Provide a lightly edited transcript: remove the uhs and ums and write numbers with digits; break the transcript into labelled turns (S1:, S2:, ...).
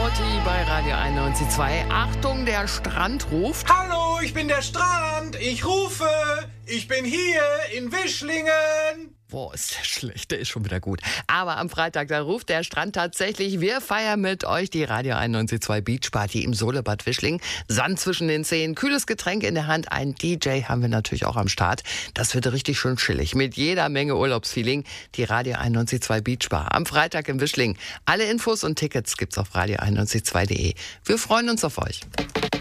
S1: Mutti bei Radio 91.2. Achtung, der Strand ruft.
S2: Hallo, ich bin der Strand. Ich rufe. Ich bin hier in Wischlingen.
S1: Boah, ist der schlecht, der ist schon wieder gut. Aber am Freitag, da ruft der Strand tatsächlich. Wir feiern mit euch die Radio 91.2 Beachparty im Solebad Wischlingen. Sand zwischen den Zehen, kühles Getränk in der Hand, ein DJ haben wir natürlich auch am Start. Das wird richtig schön chillig, mit jeder Menge Urlaubsfeeling. Die Radio 91.2 Beachbar am Freitag in Wischlingen. Alle Infos und Tickets gibt's auf radio912.de. Wir freuen uns auf euch.